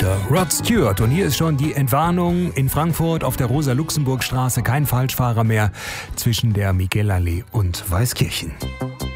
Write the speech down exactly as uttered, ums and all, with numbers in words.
Computer. Rod Stewart. Und hier ist schon die Entwarnung in Frankfurt auf der Rosa-Luxemburg-Straße. Kein Falschfahrer mehr zwischen der Miguelallee und Weißkirchen.